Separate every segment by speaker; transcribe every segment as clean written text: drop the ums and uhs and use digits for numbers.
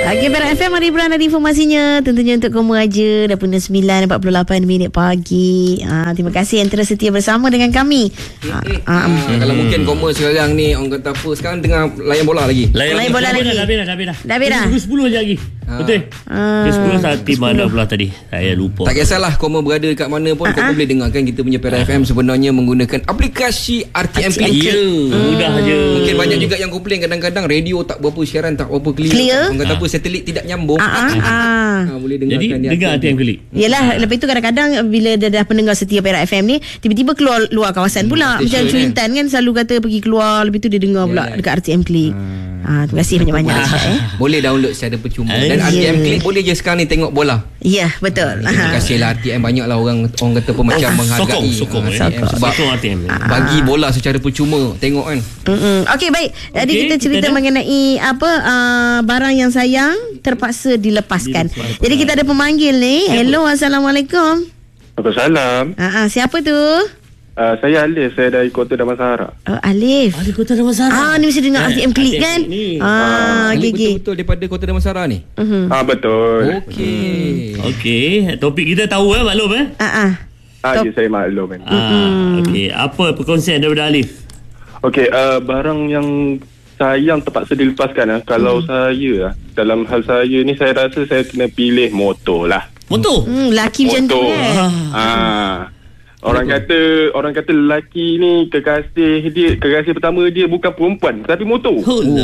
Speaker 1: Okey, Perak FM Hari Hiburan ada informasinya. Tentunya untuk kamu aja. Dah pun 9.48 pagi. Terima kasih yang terus setia bersama dengan kami.
Speaker 2: Kalau mungkin kamu sekarang ni, orang kata apa, sekarang tengah layan bola lagi.
Speaker 1: Layan bola lagi. Dah bedah.
Speaker 3: 10 je lagi. Betul. 10 saat di mana pula tadi? Saya lupa.
Speaker 2: Tak kisahlah kamu berada kat mana pun, kamu boleh dengarkan kita punya Perak FM sebenarnya menggunakan aplikasi RTM Play.
Speaker 3: Ya, mudah je.
Speaker 2: Mungkin banyak juga yang komplain kadang-kadang radio tak berapa siaran, tak berapa clear. Orang kata apa, satelit tidak nyambung. Boleh dengarkan.
Speaker 3: Jadi dengar RTM Klik.
Speaker 1: Yelah, lepas itu kadang-kadang bila dah pendengar setia Perak FM ni, tiba-tiba keluar luar kawasan pula. Macam Cuintan kan selalu kata pergi keluar, lepas tu dia dengar pula dekat RTM Klik. Terima kasih banyak-banyak.
Speaker 2: Boleh download secara percuma. Dan RTM Klik boleh je sekarang ni tengok bola.
Speaker 1: Ya, betul.
Speaker 2: Terima kasihlah RTM. Banyaklah orang kata apa macam menghargai
Speaker 3: sokong
Speaker 2: sebab
Speaker 3: RTM
Speaker 2: bagi bola secara percuma. Tengok kan.
Speaker 1: Okey, baik. Tadi kita cerita mengenai barang yang sayang terpaksa dilepaskan. Jadi kita ada pemanggil ni. Hello, Assalamualaikum.
Speaker 4: Waalaikumsalam.
Speaker 1: Siapa tu?
Speaker 4: Saya Alif, saya dari Kota Damansara.
Speaker 1: Alif.
Speaker 3: Di Kota Damansara.
Speaker 1: Ni mesti dengar RTM Klik kan?
Speaker 2: Alif betul-betul daripada Kota Damansara ni.
Speaker 4: Betul.
Speaker 3: Okey, topik kita tahu maklum
Speaker 4: Saya maklum kan.
Speaker 3: Okey, apa perkongsian daripada Alif?
Speaker 4: Okey, barang yang sayang terpaksa dilepaskan. Kalau saya dalam hal saya ni, saya rasa saya kena pilih motor lah.
Speaker 3: Motor?
Speaker 1: Laki macam tu
Speaker 4: Orang kata lelaki ni kekasih pertama dia bukan perempuan tapi motor.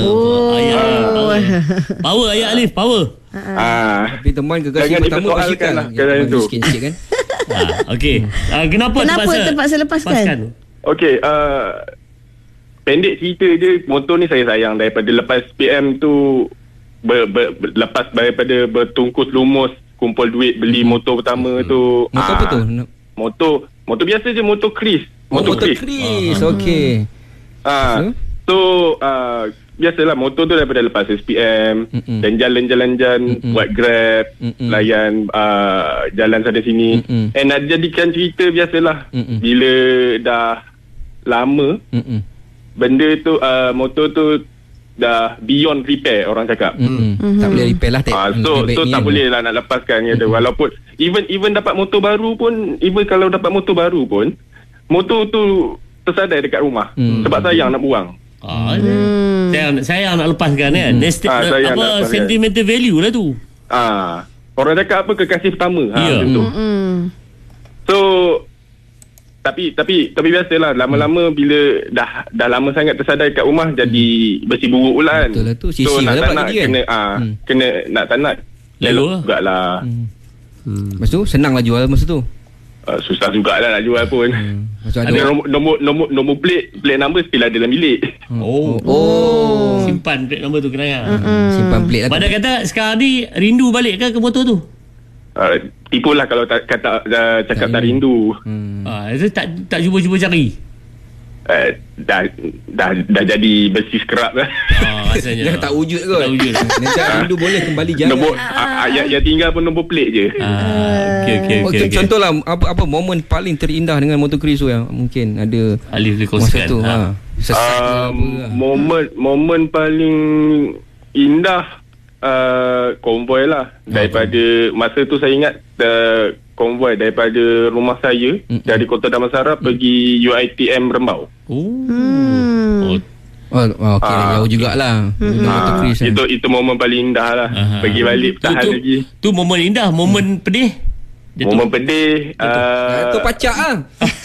Speaker 3: Power ayat Alif, power.
Speaker 2: Tapi teman kekasih pertama
Speaker 4: persoalkan lah kerana tu.
Speaker 2: Sikit-sikit kan.
Speaker 3: Okey. Kenapa
Speaker 1: terpaksa lepaskan?
Speaker 4: Okey, pendek cerita je, motor ni saya sayang daripada lepas PM tu lepas daripada bertungkus lumus kumpul duit beli motor pertama tu.
Speaker 2: Motor apa tu?
Speaker 4: Motor biasa je, motor Chris.
Speaker 2: Motor Chris. Okey.
Speaker 4: So biasalah motor tu daripada lepas SPM dan jalan-jalan buat Grab, layan jalan sana sini. And nak jadikan cerita biasalah bila dah lama benda tu, motor tu dah beyond repair, orang cakap.
Speaker 2: Tak boleh repair lah.
Speaker 4: So tak boleh lah nak lepaskan dia. Walaupun even dapat motor baru pun, kalau dapat motor baru pun, motor tu tersadai dekat rumah sebab sayang nak buang. Sayang nak lepaskan kan. Sentimental value lah tu. Orang cakap apa, kekasih pertama. Macam tu. So tapi biasalah lama-lama bila dah lama sangat tersadai kat rumah, jadi bersih buruk pula kan.
Speaker 2: Betul lah tu.
Speaker 4: So nak tak nak kena nak tak nak elok jugalah.
Speaker 2: Lepas tu senang lah jual masa tu.
Speaker 4: Susah jugalah nak jual pun. Ada nombor plate number still ada dalam bilik.
Speaker 3: Simpan plate number tu kenangan.
Speaker 2: Simpan plate lah.
Speaker 3: Pada kata sekarang ni rindu balik ke motor tu?
Speaker 4: Tipulah kalau cakap tak rindu.
Speaker 3: Itu tak cuba-cuba cari.
Speaker 4: Dah jadi besi skrap lah.
Speaker 3: Rasanya
Speaker 2: Dah tak wujud kot. Nanti rindu boleh kembali jalan.
Speaker 4: Yang tinggal pun nombor plate je.
Speaker 2: Okay. Contohlah apa momen paling terindah dengan motor Chris tu yang mungkin ada
Speaker 3: Alif boleh kongsikan.
Speaker 4: Momen paling indah konvoi lah. Daripada masa tu saya ingat konvoi daripada rumah saya dari Kota Damansara pergi UiTM Rembau.
Speaker 2: Jauh jugalah.
Speaker 4: Itu momen paling indah lah. Pergi balik tahan lagi.
Speaker 3: Tu momen indah. Momen pedih?
Speaker 4: Momen pedih
Speaker 2: tu pacak lah.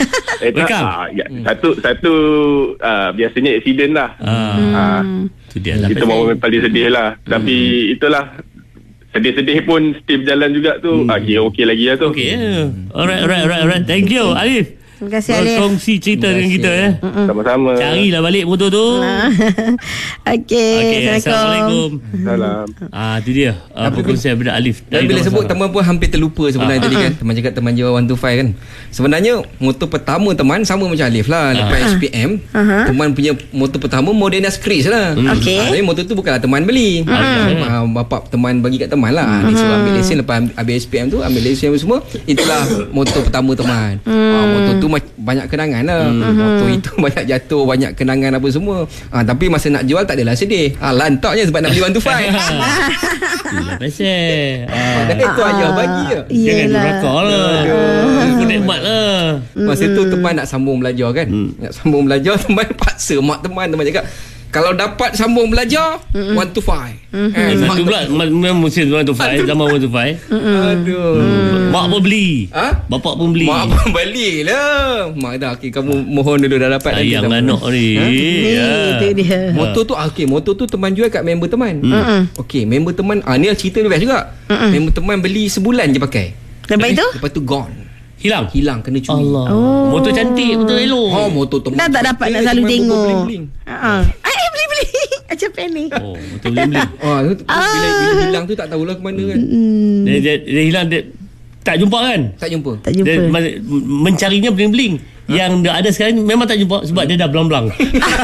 Speaker 4: Satu biasanya accident lah. Itu momen paling sedih lah. Tapi itulah, sedih-sedih pun still berjalan juga tu. Okey lagi lah tu.
Speaker 3: Alright. Thank you Alif.
Speaker 1: Terima kasih Alif.
Speaker 3: Berkongsi cerita dengan kita
Speaker 4: Sama-sama.
Speaker 3: Carilah balik motor tu.
Speaker 1: Okey.
Speaker 4: Assalamualaikum. Salam.
Speaker 3: Itu dia perkongsian daripada Alif.
Speaker 2: Dan bila sebut teman pun hampir terlupa sebenarnya tadi kan. Teman cakap teman Jawa 125 kan. Sebenarnya motor pertama teman sama macam Alif lah. Lepas SPM teman punya motor pertama Modenas Chris lah. Tapi motor tu bukanlah teman beli. Bapak teman bagi kat teman lah. Dia suruh ambil lesen. Lepas habis SPM tu ambil lesen semua. Itulah motor pertama teman. Motor tu banyak kenangan lah. Motor itu banyak jatuh, banyak kenangan apa semua. Tapi masa nak jual tak adalah sedih. Lantaknya sebab nak beli 125.
Speaker 3: Itulah pasal.
Speaker 2: Itu ayah bagi je.
Speaker 3: Jangan durakah lah. Aku nikmat lah.
Speaker 2: Masa tu teman nak sambung belajar kan. Nak sambung belajar, teman paksa mak teman cakap, kalau dapat sambung belajar 125.
Speaker 3: Mak pula memang mesin 125, zaman 125.
Speaker 2: Aduh.
Speaker 3: Mak pun beli. Bapak pun beli.
Speaker 2: Mak pun beli lah. Mak dah, okey, kamu mohon dulu dah dapat.
Speaker 3: Sayang anak ni.
Speaker 1: Itu dia.
Speaker 2: Motor tu motor tu teman jual kat member teman. Okey, member teman ni cerita ni best juga. Member teman beli sebulan je pakai. Lepas tu gone.
Speaker 3: Hilang
Speaker 2: kena curi.
Speaker 3: Allah. Motor cantik, betul elok.
Speaker 2: Motor teman
Speaker 1: tak dapat nak selalu tengok.
Speaker 2: Bling-bling.
Speaker 1: Beli macam penny.
Speaker 3: Motor bling-bling.
Speaker 2: Bila hilang tu tak tahulah ke mana kan.
Speaker 3: Dia hilang, dia tak jumpa kan?
Speaker 2: Tak jumpa.
Speaker 3: Dia mencarinya bling-bling. Yang dia ada sekarang memang tak jumpa sebab dia dah belang-belang.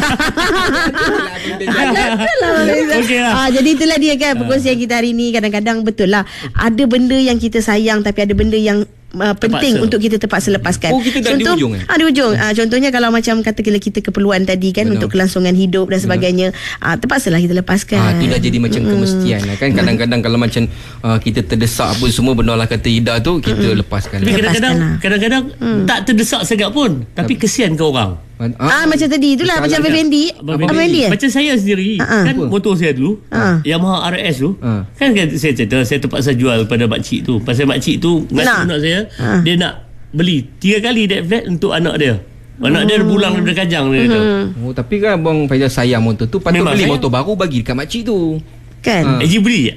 Speaker 1: Okay lah. Jadi itulah dia kan perkongsian kita hari ni. Kadang-kadang betul lah, ada benda yang kita sayang tapi ada benda yang penting untuk kita terpaksa lepaskan.
Speaker 2: Kita dah di ujung
Speaker 1: di ujung. Contohnya kalau macam katakanlah kita keperluan tadi kan, untuk kelangsungan hidup dan sebagainya, terpaksalah kita lepaskan.
Speaker 2: Itu dah jadi macam kemestian lah kan. Kadang-kadang kalau macam kita terdesak apa semua, benar lah kata Ida tu, kita lepaskan.
Speaker 3: Tapi kadang-kadang tak terdesak sangat pun, tapi kesian ke orang.
Speaker 1: Macam tadi itulah, macam Fendi.
Speaker 3: Macam saya sendiri kan, motor saya dulu Yamaha RS tu kan, saya cerita saya terpaksa jual pada makcik tu. Pasal makcik tu anak saya, dia nak beli 3 kali deck flat untuk anak dia. Anak dia pulang daripada Kajang dia kata.
Speaker 2: Tapi kan Abang Faizal sayang motor tu, patut beli motor baru bagi dekat makcik tu
Speaker 1: kan.
Speaker 3: AG beli je.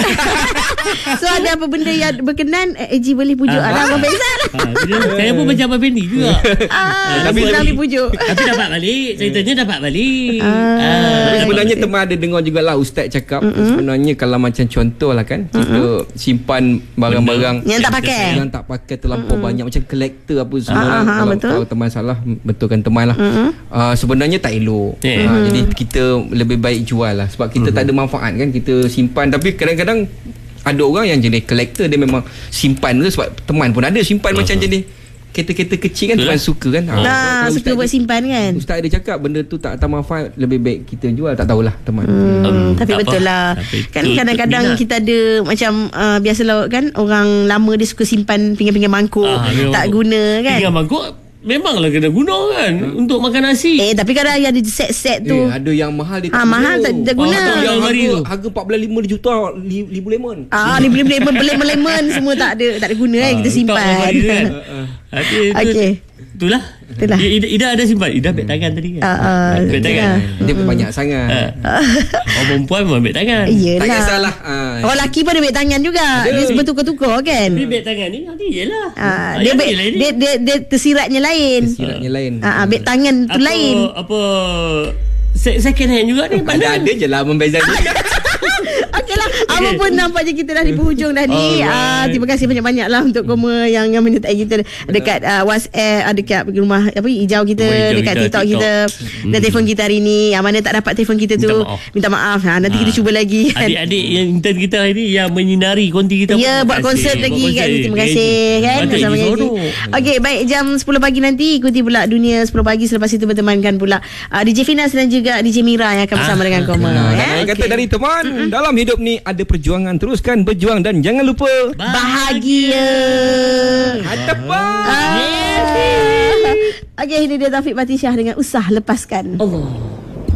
Speaker 1: So ada apa benda yang berkenan, AG boleh pujuk Abang Faizal.
Speaker 3: Saya pun macam Abang Fendi juga.
Speaker 1: Tapi senang dipujuk.
Speaker 3: Tapi dapat balik. Ceritanya dapat balik.
Speaker 2: Sebenarnya teman ada dengar jugalah Ustaz cakap, sebenarnya kalau macam contoh lah kan, kita simpan barang-barang
Speaker 1: yang tak pakai
Speaker 2: terlampau banyak, macam kolektor apa semua. Kalau teman salah, betulkan teman lah. Sebenarnya tak elok. Jadi kita lebih baik jual lah, sebab kita tak ada manfaat kan kita simpan. Tapi kadang-kadang ada orang yang jenis kolektor, dia memang simpan tu sebab teman pun ada simpan macam jenis kereta-kereta kecil kan. Tuan suka kan.
Speaker 1: Suka buat simpan kan.
Speaker 2: Ustaz ada cakap benda tu tak manfaat, lebih baik kita jual. Tak tahulah teman.
Speaker 1: Tapi betul lah kan, kadang-kadang kita ada macam biasalah kan, orang lama dia suka simpan pinggan-pinggan mangkuk tak guna kan.
Speaker 3: Pinggan mangkuk memanglah kena guna kan untuk makan nasi.
Speaker 1: Tapi kadang yang ada set-set tu,
Speaker 2: ada yang mahal dia tak
Speaker 1: mahal tak guna.
Speaker 2: Harga 14.5 juta libu lemon.
Speaker 1: Lemon semua tak ada guna kita simpan. Okey.
Speaker 3: Itulah. Ida ada simpan. Ida beg tangan tadi kan. Beg tangan.
Speaker 2: Dia pun banyak sangat.
Speaker 3: Orang perempuan memang beg tangan.
Speaker 1: Yelah.
Speaker 2: Tak kisahlah.
Speaker 1: Orang lelaki pun ada beg tangan juga. Dia bertukar-tukar kan.
Speaker 3: Tapi beg tangan ni nanti yelah.
Speaker 1: Dia tersiratnya lain. Beg tangan tu lain.
Speaker 3: Apa second hand juga ni.
Speaker 2: Ada je lah membeza ni.
Speaker 1: Okeylah, apa pun nampaknya kita dah di penghujung dah ni. Terima kasih banyak-banyak lah untuk Koma yang menyertai kita dekat WhatsApp, dekat rumah hijau kita, dekat TikTok kita, dan telefon kita hari ni. Yang mana tak dapat telefon kita tu, minta maaf. Nanti kita cuba lagi.
Speaker 3: Adik-adik yang intern kita hari ni yang menyinari konti kita,
Speaker 1: buat konsert lagi kat ni. Terima kasih kan bersama kita. Okey, baik, jam 10 pagi nanti ikuti pula Dunia 10 pagi. Selepas itu bertemankan pula DJ Finas dan juga DJ Mira yang akan bersama dengan Koma.
Speaker 2: Kata dari teman, dalam hidup ni ada perjuangan, teruskan berjuang dan jangan lupa
Speaker 1: bahagia.
Speaker 2: Hadapan.
Speaker 1: Okey, ini dia Taufik Batisah dengan Usah Lepaskan.
Speaker 3: Allah.